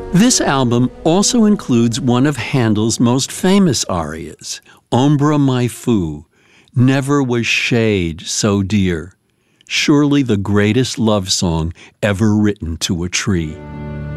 This album also includes one of Handel's most famous arias, Ombre mai fu, Never Was Shade So Dear, surely the greatest love song ever written to a tree.